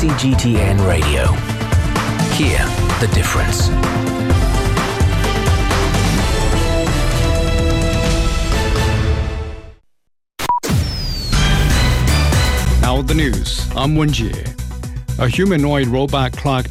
CGTN Radio. Hear the difference. Now the news. I'm Wenjie. A humanoid robot clocked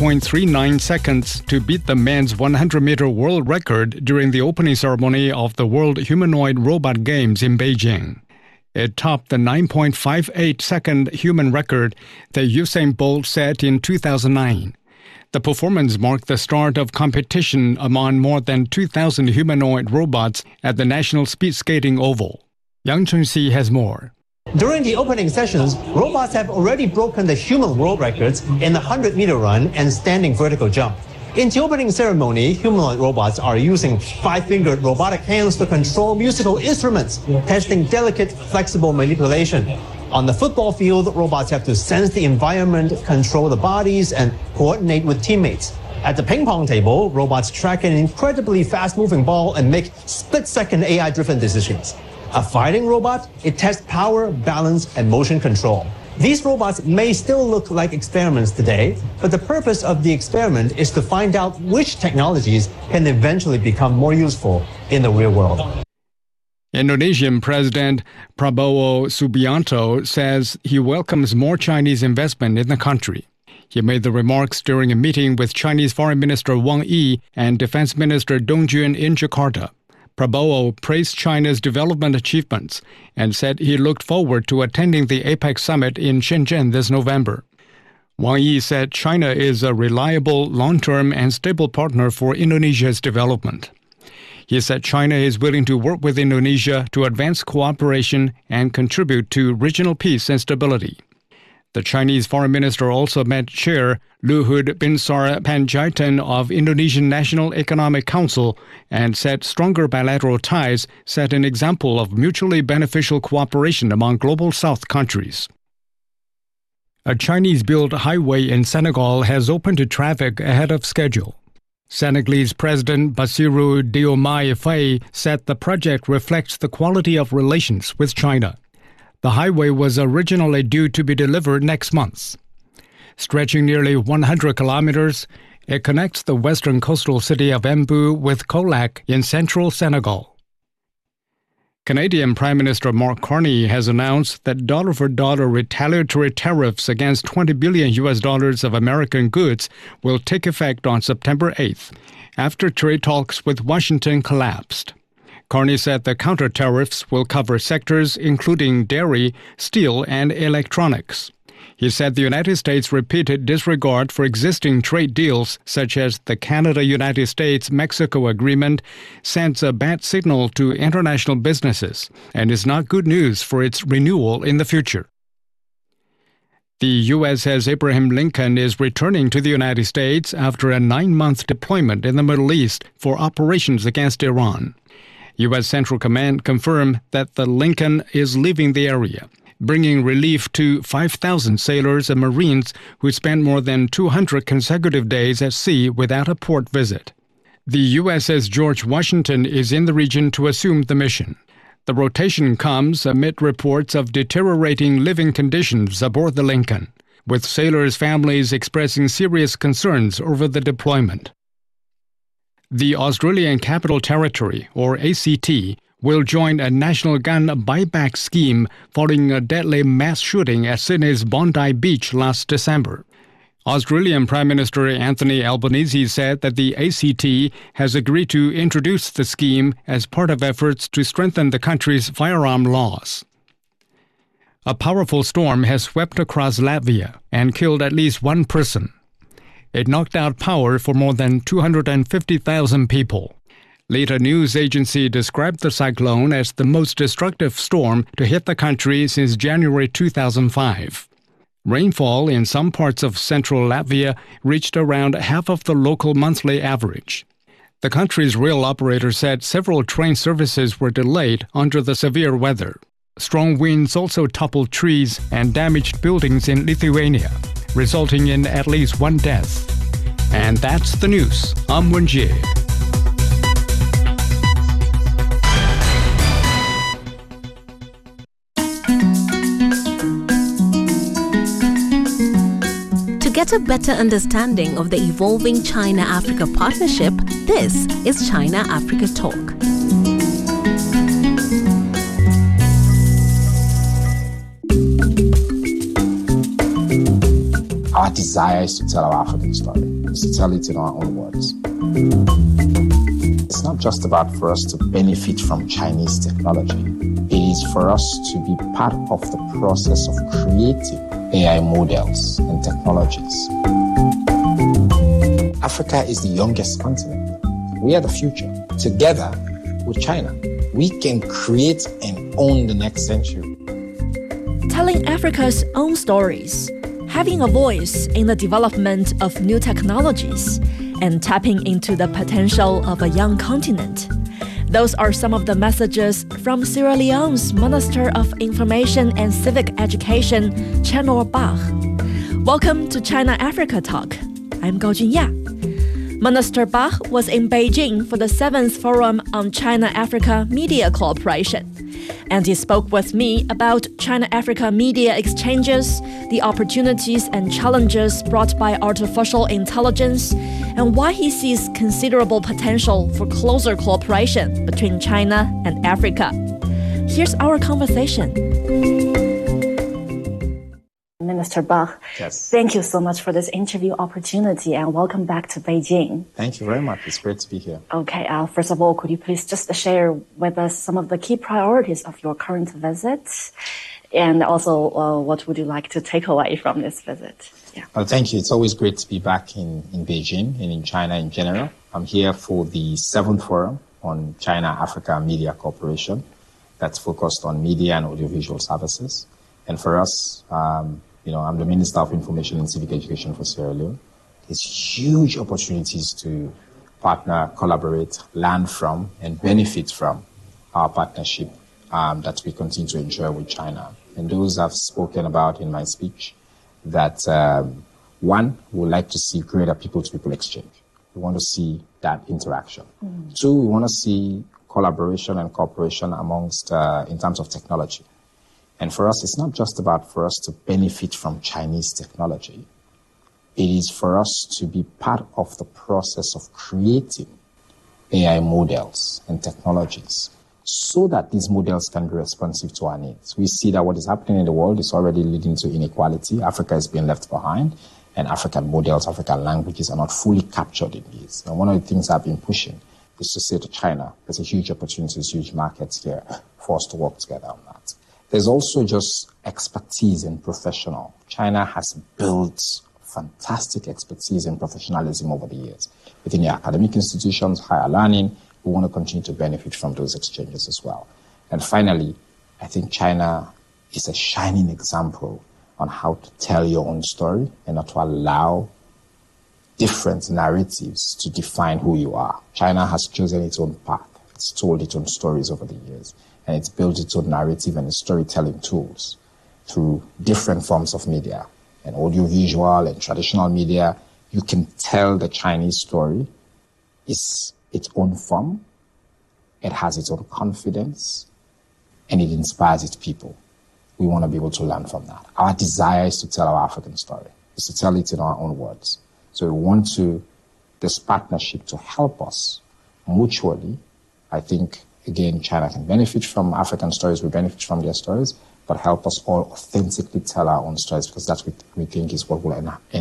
9.39 seconds to beat the men's 100-meter world record during the opening ceremony of the World Humanoid Robot Games in Beijing. It topped the 9.58-second human record that Usain Bolt set in 2009. The performance marked the start of competition among more than 2,000 humanoid robots at the National Speed Skating Oval. Yang Chunxi has more. During the opening sessions, robots have already broken the human world records in the 100-meter run and standing vertical jump. In the opening ceremony, humanoid robots are using 5-fingered robotic hands to control musical instruments, testing delicate, flexible manipulation. On the football field, robots have to sense the environment, control the bodies, and coordinate with teammates. At the ping pong table, robots track an incredibly fast-moving ball and make split-second AI-driven decisions. A fighting robot, it tests power, balance, and motion control. These robots may still look like experiments today, but the purpose of the experiment is to find out which technologies can eventually become more useful in the real world. Indonesian President Prabowo Subianto says he welcomes more Chinese investment in the country. He made the remarks during a meeting with Chinese Foreign Minister Wang Yi and Defense Minister Dong Jun in Jakarta. Prabowo praised China's development achievements and said he looked forward to attending the APEC summit in Shenzhen this November. Wang Yi said China is a reliable, long-term and stable partner for Indonesia's development. He said China is willing to work with Indonesia to advance cooperation and contribute to regional peace and stability. The Chinese foreign minister also met Chair Luhut Binsar Panjaitan of Indonesian National Economic Council and said stronger bilateral ties set an example of mutually beneficial cooperation among Global South countries. A Chinese-built highway in Senegal has opened to traffic ahead of schedule. Senegalese President Bassirou Diomaye Faye said the project reflects the quality of relations with China. The highway was originally due to be delivered next month. Stretching nearly 100 kilometers, it connects the western coastal city of Embu with Colac in central Senegal. Canadian Prime Minister Mark Carney has announced that dollar-for-dollar retaliatory tariffs against $20 billion of American goods will take effect on September 8th, after trade talks with Washington collapsed. Carney said the counter-tariffs will cover sectors including dairy, steel, and electronics. He said the United States' repeated disregard for existing trade deals, such as the Canada-United States-Mexico agreement, sends a bad signal to international businesses and is not good news for its renewal in the future. The USS Abraham Lincoln is returning to the United States after a 9-month deployment in the Middle East for operations against Iran. U.S. Central Command confirmed that the Lincoln is leaving the area, bringing relief to 5,000 sailors and Marines who spent more than 200 consecutive days at sea without a port visit. The USS George Washington is in the region to assume the mission. The rotation comes amid reports of deteriorating living conditions aboard the Lincoln, with sailors' families expressing serious concerns over the deployment. The Australian Capital Territory, or ACT, will join a national gun buyback scheme following a deadly mass shooting at Sydney's Bondi Beach last December. Australian Prime Minister Anthony Albanese said that the ACT has agreed to introduce the scheme as part of efforts to strengthen the country's firearm laws. A powerful storm has swept across Latvia and killed at least one person. It knocked out power for more than 250,000 people. Later news agency described the cyclone as the most destructive storm to hit the country since January 2005. Rainfall in some parts of central Latvia reached around half of the local monthly average. The country's rail operator said several train services were delayed under the severe weather. Strong winds also toppled trees and damaged buildings in Lithuania, resulting in at least one death. And that's the news. I'm Wenjie. To get a better understanding of the evolving China-Africa partnership, this is China-Africa Talk. Our desire is to tell our African story, is to tell it in our own words. It's not just about for us to benefit from Chinese technology. It is for us to be part of the process of creating AI models and technologies. Africa is the youngest continent. We are the future. Together with China, we can create and own the next century. Telling Africa's own stories, having a voice in the development of new technologies, and tapping into the potential of a young continent. Those are some of the messages from Sierra Leone's Minister of Information and Civic Education, Chenor Bah. Welcome to China-Africa Talk. I'm Gao Junya. Minister Bah was in Beijing for the 7th Forum on China-Africa Media Cooperation. And he spoke with me about China-Africa media exchanges, the opportunities and challenges brought by artificial intelligence, and why he sees considerable potential for closer cooperation between China and Africa. Here's our conversation. Minister Bah, Yes. Thank you so much for this interview opportunity and welcome back to Beijing. Thank you very much. It's great to be here. Okay, first of all, could you please just share with us some of the key priorities of your current visit? And also, what would you like to take away from this visit? Yeah. Well, thank you. It's always great to be back in Beijing and in China in general. I'm here for the 7th Forum on China-Africa Media Cooperation that's focused on media and audiovisual services. And for us, I'm the Minister of Information and Civic Education for Sierra Leone. There's huge opportunities to partner, collaborate, learn from, and benefit from our partnership that we continue to enjoy with China. And those I've spoken about in my speech, that one, we would like to see greater people-to-people exchange. We want to see that interaction. Two, we want to see collaboration and cooperation amongst, in terms of technology. And for us, it's not just about for us to benefit from Chinese technology. It is for us to be part of the process of creating AI models and technologies so that these models can be responsive to our needs. We see that what is happening in the world is already leading to inequality. Africa is being left behind, and African models, African languages are not fully captured in these. And one of the things I've been pushing is to say to China, there's a huge opportunity, huge markets here for us to work together on that. There's also just expertise and professional. China has built fantastic expertise and professionalism over the years. Within the academic institutions, higher learning, we want to continue to benefit from those exchanges as well. And finally, I think China is a shining example on how to tell your own story and not to allow different narratives to define who you are. China has chosen its own path. It's told its own stories over the years. And it's built its own narrative and storytelling tools through different forms of media and audiovisual and traditional media. You can tell the Chinese story. It's its own form. It has its own confidence and it inspires its people. We want to be able to learn from that. Our desire is to tell our African story, is to tell it in our own words. So we want this partnership to help us mutually. I think again, China can benefit from African stories, we benefit from their stories, but help us all authentically tell our own stories because that's what we think is what will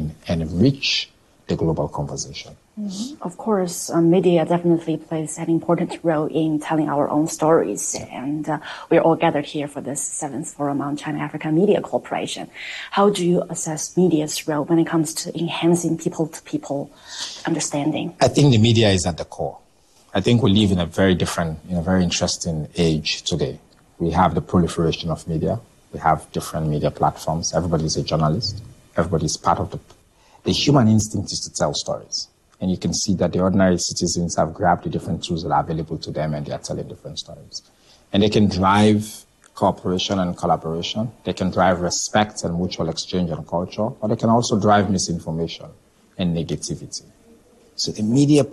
enrich the global conversation. Mm-hmm. Of course, media definitely plays an important role in telling our own stories, and we're all gathered here for this 7th Forum on China-Africa Media Cooperation. How do you assess media's role when it comes to enhancing people-to-people understanding? I think the media is at the core. I think we live in a very interesting age today. We have the proliferation of media. We have different media platforms. Everybody is a journalist. Everybody is part of the human instinct is to tell stories. And you can see that the ordinary citizens have grabbed the different tools that are available to them and they are telling different stories. And they can drive cooperation and collaboration. They can drive respect and mutual exchange and culture, or they can also drive misinformation and negativity. So the media